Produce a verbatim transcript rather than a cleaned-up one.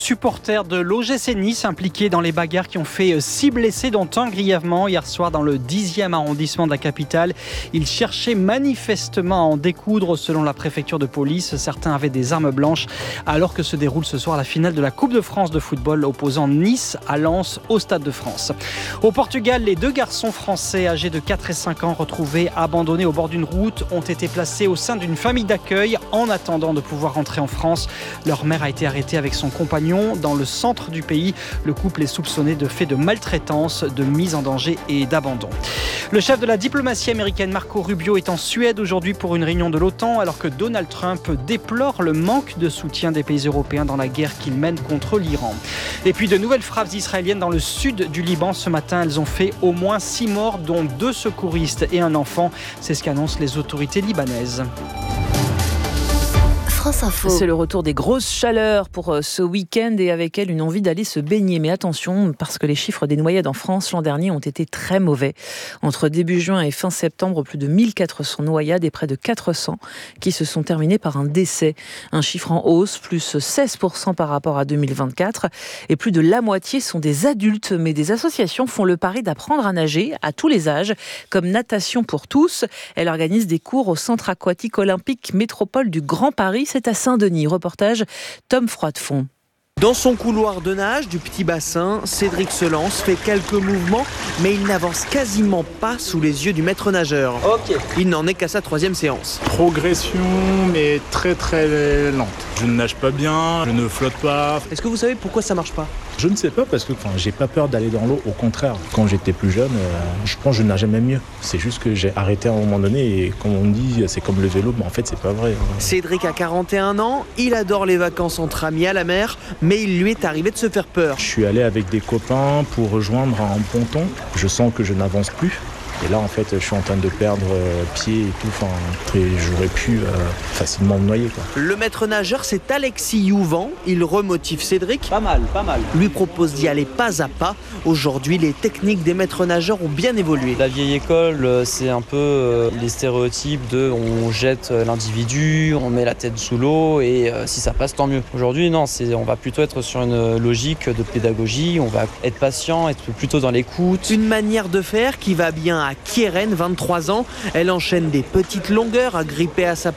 Supporters de l'O G C Nice impliqués dans les bagarres qui ont fait six blessés, dont un grièvement hier soir dans le dixième arrondissement de la capitale. Ils cherchaient manifestement à en découdre selon la préfecture de police. Certains avaient des armes blanches alors que se déroule ce soir la finale de la Coupe de France de football opposant Nice à Lens au Stade de France. Au Portugal, les deux garçons français âgés de quatre et cinq ans retrouvés abandonnés au bord d'une route ont été placés au sein d'une famille d'accueil en attendant de pouvoir rentrer en France. Leur mère a été arrêtée avec son compagnon dans le centre du pays. Le couple est soupçonné de faits de maltraitance, de mise en danger et d'abandon. Le chef de la diplomatie américaine, Marco Rubio, est en Suède aujourd'hui pour une réunion de l'OTAN, alors que Donald Trump déplore le manque de soutien des pays européens dans la guerre qu'ils mènent contre l'Iran. Et puis de nouvelles frappes israéliennes dans le sud du Liban ce matin. Elles ont fait au moins six morts, dont deux secouristes et un enfant. C'est ce qu'annoncent les autorités libanaises. France Info. C'est le retour des grosses chaleurs pour ce week-end et avec elle une envie d'aller se baigner. Mais attention, parce que les chiffres des noyades en France l'an dernier ont été très mauvais. Entre début juin et fin septembre, plus de mille quatre cents noyades et près de quatre cents qui se sont terminées par un décès. Un chiffre en hausse, plus seize pour cent par rapport à deux mille vingt-quatre. Et plus de la moitié sont des adultes. Mais des associations font le pari d'apprendre à nager à tous les âges, comme Natation pour tous. Elle organise des cours au Centre aquatique olympique Métropole du Grand Paris. C'est à Saint-Denis. Reportage Tom Froidefond. Dans son couloir de nage du petit bassin, Cédric se lance, fait quelques mouvements, mais il n'avance quasiment pas sous les yeux du maître nageur. Ok. Il n'en est qu'à sa troisième séance. Progression, mais très très lente. Je ne nage pas bien, je ne flotte pas. Est-ce que vous savez pourquoi ça marche pas ? Je ne sais pas parce que enfin, j'ai pas peur d'aller dans l'eau. Au contraire, quand j'étais plus jeune, euh, je pense que je nageais même mieux. C'est juste que j'ai arrêté à un moment donné et comme on dit, c'est comme le vélo, mais en fait c'est pas vrai. Cédric a quarante et un ans, il adore les vacances entre amis à la mer, mais il lui est arrivé de se faire peur. Je suis allé avec des copains pour rejoindre un ponton. Je sens que je n'avance plus. Et là, en fait, je suis en train de perdre euh, pied et tout. Enfin, et j'aurais pu euh, facilement me noyer, quoi. Le maître nageur, c'est Alexis Youvan. Il remotive Cédric. Pas mal, pas mal. Lui propose d'y aller pas à pas. Aujourd'hui, les techniques des maîtres nageurs ont bien évolué. La vieille école, c'est un peu euh, les stéréotypes de on jette l'individu, on met la tête sous l'eau et euh, si ça passe, tant mieux. Aujourd'hui, non, c'est, on va plutôt être sur une logique de pédagogie. On va être patient, être plutôt dans l'écoute. Une manière de faire qui va bien à Kieran, vingt-trois ans. Elle enchaîne des petites longueurs agrippée à sa